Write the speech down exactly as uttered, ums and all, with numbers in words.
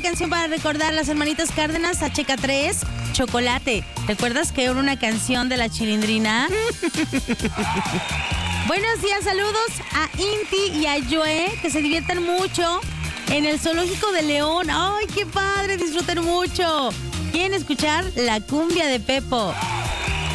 canción para recordar las hermanitas Cárdenas, H K tres, Chocolate. ¿Recuerdas que era una canción de la Chilindrina? Buenos días, saludos a Inti y a Joe, que se diviertan mucho en el Zoológico de León. ¡Ay, qué padre! Disfruten mucho. ¿Quieren escuchar la cumbia de Pepo?